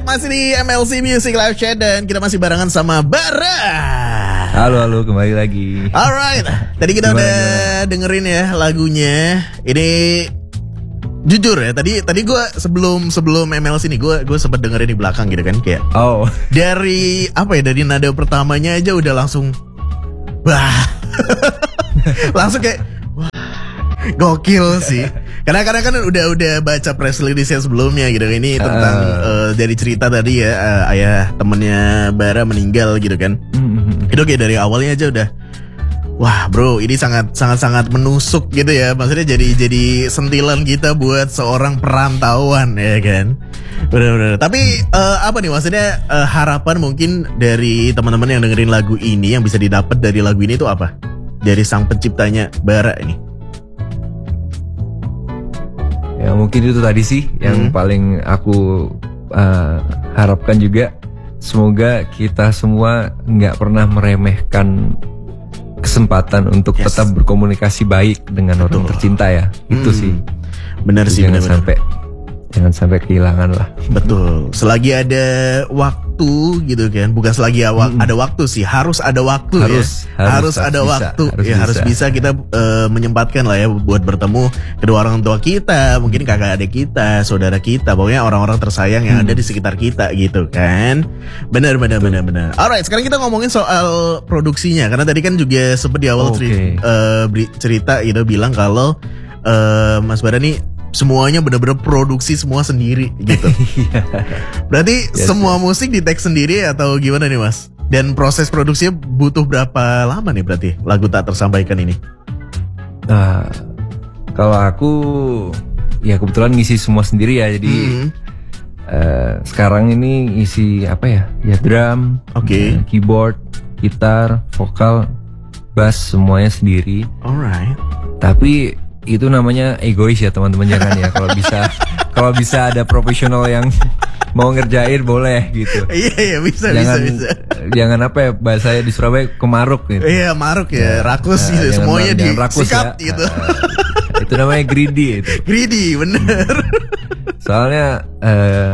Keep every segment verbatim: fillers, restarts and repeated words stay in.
masih di M L C Music Live Chat dan kita masih barengan sama Bara. Halo halo kembali lagi. Alright, tadi kita Gimana, udah gimana? dengerin ya lagunya. Ini jujur ya, tadi tadi gue sebelum sebelum M L C nih gue gue sempat dengerin di belakang gitu kan, kayak Oh, dari apa ya, dari nada pertamanya aja udah langsung wah. Langsung kayak wah, gokil sih. Karena kadang kan udah udah baca press release yang sebelumnya gitu. Ini tentang Uh. uh, dari cerita tadi ya, uh, ayah temennya Bara meninggal gitu kan. mm-hmm. Itu kayak dari awalnya aja udah wah bro, ini sangat sangat sangat menusuk gitu ya. Maksudnya jadi jadi sentilan kita buat seorang perantauan ya kan. Bener-bener. Tapi uh, apa nih maksudnya, uh, harapan mungkin dari teman-teman yang dengerin lagu ini, yang bisa didapat dari lagu ini itu apa? Dari sang penciptanya Bara ini. Ya mungkin itu tadi sih yang Hmm. paling aku uh, harapkan juga. Semoga kita semua nggak pernah meremehkan kesempatan untuk Yes. tetap berkomunikasi baik dengan orang Betul. tercinta ya. Itu Hmm. sih. Bener sih, Jangan bener-bener. sampai jangan sampai kehilangan lah. Betul. Selagi ada waktu gitu kan, bukan selagi awa- Mm-mm. ada waktu sih, harus ada waktu Harus, ya. harus, Harus, harus ada bisa, waktu. harus ya harus bisa. bisa kita eh, menyempatkan lah ya buat bertemu kedua orang tua kita, mungkin kakak adik kita, saudara kita, pokoknya orang-orang tersayang yang Hmm. ada di sekitar kita gitu kan. Benar benar benar benar. Alright, sekarang kita ngomongin soal produksinya, karena tadi kan juga sempat di awal Oke. ceri- eh, beri- cerita gitu bilang kalau eh, Mas Bara nih semuanya benar-benar produksi semua sendiri gitu. Iya. Berarti Yes, semua musik di tag sendiri atau gimana nih Mas? Dan proses produksinya butuh berapa lama nih berarti lagu tak tersampaikan ini? Nah, kalau aku ya kebetulan ngisi semua sendiri ya. Jadi Hmm, eh, sekarang ini isi apa ya? Ya drum, Oke. eh, keyboard, gitar, vokal, bass semuanya sendiri. alright. Tapi itu namanya egois ya teman-teman, jangan ya. Kalau bisa kalau bisa ada profesional yang mau ngerjain boleh gitu. Iya iya bisa Jangan bisa bisa. jangan apa ya, bahasanya di Surabaya kemaruk gitu. Iya maruk ya, rakus Nah, gitu, jangan- semuanya jangan rakus disikat ya. gitu. Nah, itu namanya greedy itu. Greedy bener. Soalnya eh,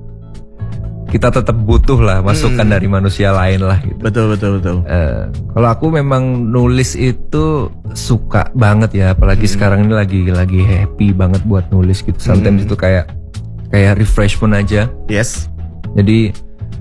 kita tetap butuh lah masukan Hmm. dari manusia lain lah gitu. Betul betul betul. Eh, kalau aku memang nulis itu suka banget ya, apalagi Hmm. sekarang ini lagi lagi happy banget buat nulis gitu. Sometimes Hmm. itu kayak kayak refreshment aja. Yes. Jadi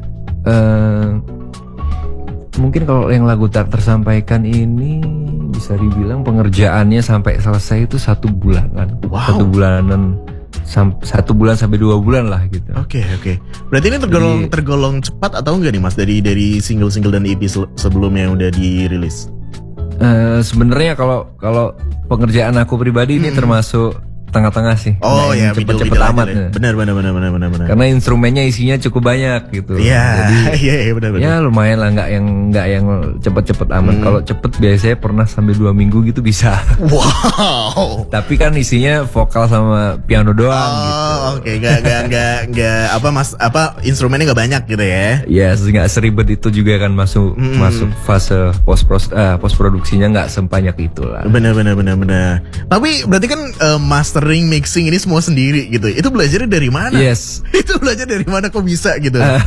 eh, mungkin kalau yang lagu tak tersampaikan ini bisa dibilang pengerjaannya sampai selesai itu satu bulanan, Wow. satu bulanan, sam- satu bulan sampai dua bulan lah gitu. Oke oke. Berarti ini tergolong Jadi- tergolong cepat atau enggak nih Mas, dari dari single-single dan E P se- sebelumnya yang udah dirilis? Eh, sebenarnya kalau kalau pengerjaan aku pribadi ini Hmm. termasuk tengah-tengah sih. Oh Nggak ya, yang cepet-cepet middle-middle amat. aja deh. ya. Benar benar benar benar benar benar. Karena instrumennya isinya cukup banyak gitu. Iya, Jadi iya iya benar benar. ya lumayan lah, nggak yang nggak yang cepet-cepet amat. Hmm. Kalau cepet biasanya pernah sampai dua minggu gitu bisa. Wow. Tapi kan isinya vokal sama piano doang gitu. Oh, oke, nggak nggak nggak nggak apa Mas, apa instrumennya nggak banyak gitu ya? Ya nggak seribet itu juga kan, masuk Hmm. masuk fase post pros eh, post produksinya nggak sebanyak itulah. Benar benar benar benar. Tapi berarti kan eh, mastering, mixing ini semua sendiri gitu. Itu belajarnya dari mana? Yes. Itu belajar dari mana kok bisa gitu? Eh.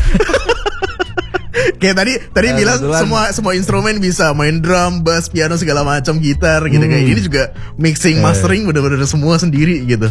Kayak tadi tadi Eh, bilang kebetulan- semua semua instrumen bisa, main drum, bass, piano segala macam, gitar gitu. Kayak Hmm. ini juga mixing, Eh. mastering benar-benar semua sendiri gitu.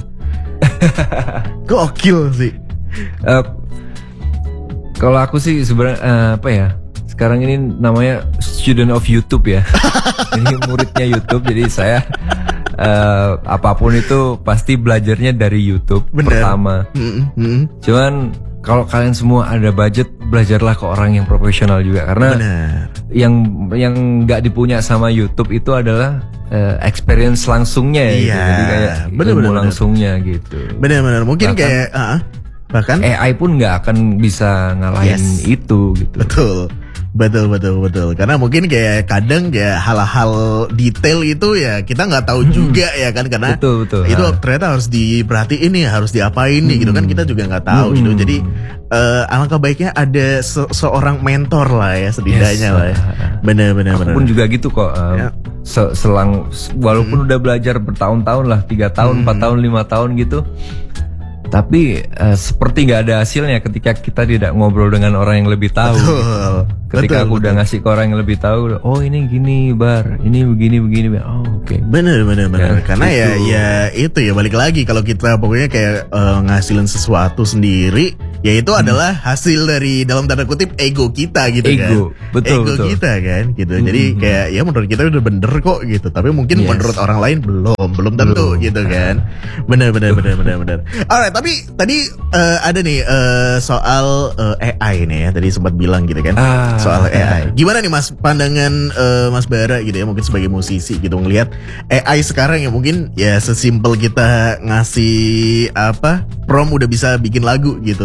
Gokil sih. Eh, kalau aku sih sebenarnya eh, apa ya? Sekarang ini namanya student of YouTube ya. Ini muridnya YouTube, jadi saya eh, apapun itu pasti belajarnya dari YouTube Bener. pertama. Mm, mm. Cuman kalau kalian semua ada budget, belajarlah ke orang yang profesional juga, karena Benar. yang yang nggak dipunya sama YouTube itu adalah eh, experience langsungnya ya, gitu. Iya, Jadi kayak bener, ilmu bener, bener. langsungnya gitu. Benar-benar mungkin Bahkan- kayak ah, bahkan A I pun nggak akan bisa ngalahin Yes. itu gitu. betul. Betul betul betul. Karena mungkin kayak kadang ya hal-hal detail itu ya kita nggak tahu juga ya kan, karena Betul, betul. itu Ha. ternyata harus diperhatiin nih, harus diapain nih gitu kan, kita juga nggak tahu Hmm. gitu. Jadi eh, alangkah baiknya ada se- seorang mentor lah ya setidaknya Yes. lah ya. Bener bener Aku bener. pun juga gitu kok. um, Ya. se- Selang walaupun udah belajar bertahun-tahun lah, tiga tahun, empat tahun, lima tahun gitu. Tapi uh, seperti nggak ada hasilnya ketika kita tidak ngobrol dengan orang yang lebih tahu. Betul. Ketika betul, aku betul. udah ngasih ke orang yang lebih tahu, oh ini gini bar, ini begini begini, oh oke. Okay. Bener bener bener. Ya, Karena ya gitu. ya itu ya balik lagi kalau kita pokoknya kayak uh, ngasilin sesuatu sendiri, ya itu hmm. adalah hasil dari dalam tanda kutip ego kita gitu kan. Ego, betul ego betul. kita kan gitu. Hmm. Jadi kayak ya menurut kita udah bener kok gitu. Tapi mungkin Yes. menurut orang lain belum, belum tentu Belum. gitu kan. Bener bener bener bener bener. Alright, tapi tadi uh, ada nih uh, soal uh, A I nih ya. Tadi sempat bilang gitu kan. Ah, soal A I. A I. Gimana nih Mas pandangan uh, Mas Bara gitu ya, mungkin sebagai musisi gitu ngelihat A I sekarang ya mungkin ya sesimpel kita ngasih apa prom udah bisa bikin lagu gitu.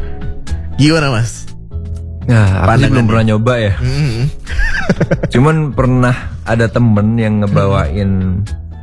Gimana Mas? Nah, aku sih belum Pandangannya. pernah nyoba ya. Mm-hmm. Cuman pernah ada temen yang ngebawain,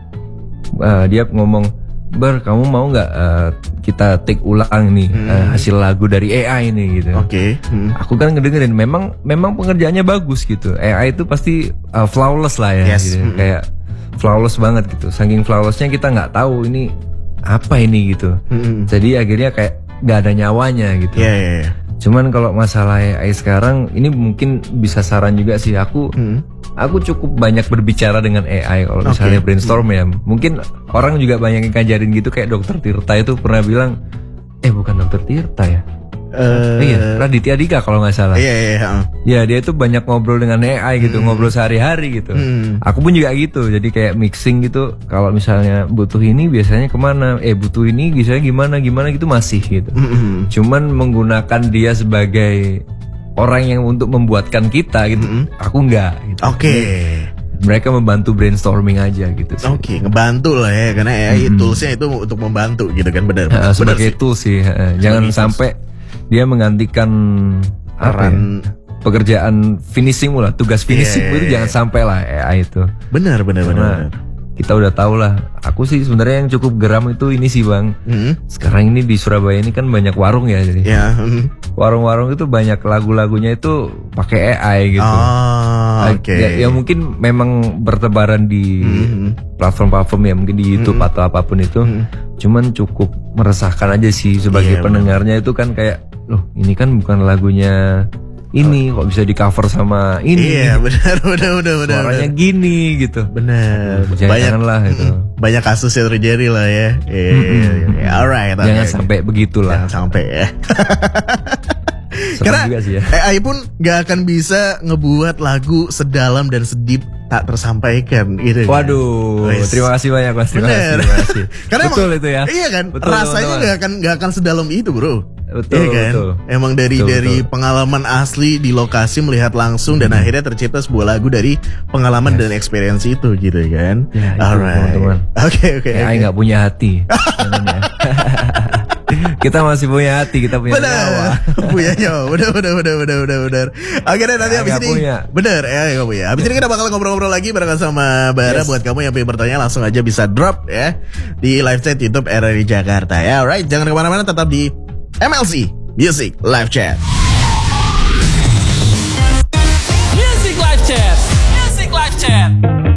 uh, dia ngomong, Bar kamu mau nggak uh, kita take ulang nih Hmm. uh, hasil lagu dari A I nih gitu. Oke. Hmm. Aku kan ngedengerin, memang memang pengerjaannya bagus gitu. A I itu pasti uh, flawless lah ya, Yes. gitu. Mm-mm. Kayak flawless banget gitu. Saking flawlessnya kita nggak tahu ini apa ini gitu. Mm-mm. Jadi akhirnya kayak nggak ada nyawanya gitu. Iya iya iya. Cuman kalau masalah A I sekarang ini mungkin bisa saran juga sih. Aku Hmm. aku cukup banyak berbicara dengan A I kalau Oke. misalnya brainstorm ya. Mungkin orang juga banyak yang ngajarin gitu, kayak Dokter Tirta itu pernah bilang, eh bukan Dokter Tirta ya. Eh, Iya, Raditya Dika kalau nggak salah. Iya iya. iya. Ya dia itu banyak ngobrol dengan A I gitu, ngobrol sehari-hari gitu. Hmm. Aku pun juga gitu, jadi kayak mixing gitu. Kalau misalnya butuh ini biasanya kemana? Eh butuh ini biasanya gimana gimana gitu masih gitu. Mm-mm. Cuman menggunakan dia sebagai orang yang untuk membuatkan kita gitu. Mm-mm. Aku nggak. Gitu. Oke. Mereka membantu brainstorming aja gitu sih. Oke, ngebantu lah ya karena A I Mm-mm. toolsnya itu untuk membantu gitu kan, benar. Uh, benar sebagai sih. tools sih, uh, jangan tools. sampai dia menggantikan apa ya, Peran- pekerjaan finishing lah, tugas finishing Iya, iya, itu iya. jangan sampai lah A I itu. Benar benar benar. Karena benar. kita udah tahu lah. Aku sih sebenarnya yang cukup geram itu ini sih Bang. Hmm. Sekarang ini di Surabaya ini kan banyak warung ya, jadi Ya. hmm. warung-warung itu banyak lagu-lagunya itu pakai A I gitu. Oh, Ah, oke. Ya, ya mungkin memang bertebaran di Mhm. platform-platform ya, mungkin di YouTube Mhm. atau apapun itu. Mhm. Cuman cukup meresahkan aja sih sebagai Iya, pendengarnya itu kan kayak, loh ini kan bukan lagunya ini, kok bisa di cover sama ini. Iya, benar benar benar benar. Suaranya benar. gini gitu. Benar. Jangan- Banyak janganlah itu. Mm, Banyak kasus yang terjadi lah ya. Iya, Mm-mm. iya, iya. Alright. oke, Jangan oke. sampai begitulah. Jangan sampai ya. Serem Karena juga sih ya. A I pun gak akan bisa ngebuat lagu sedalam dan sedip tak tersampaikan gitu. kan. Waduh, Wes. terima kasih banyak Mas. Terima kasih, Bener. terima kasih. Karena Betul emang, itu ya. Iya kan, Betul, rasanya teman-teman. gak akan gak akan sedalam itu bro. Betul, Iya kan? betul. Emang dari Betul, dari betul. pengalaman asli di lokasi melihat langsung dan akhirnya tercipta sebuah lagu dari pengalaman dan experience itu gitu kan. Ya, itu, Alright. teman-teman. Oke oke. A I oke. nggak punya hati. Jangan ya. Kita masih punya hati, kita punya nyawa. Bener, punya nyawa, bener, bener, bener, bener, bener, bener. Oke deh, nanti Ya, abis nggak ini, punya. bener, ya nggak punya. Abis ini kita bakal ngobrol-ngobrol lagi barengan sama Bara. Yes. Buat kamu yang pengen bertanya langsung aja bisa drop ya di live chat YouTube R R I Jakarta ya. Alright, jangan kemana-mana, tetap di M L C Music Live Chat.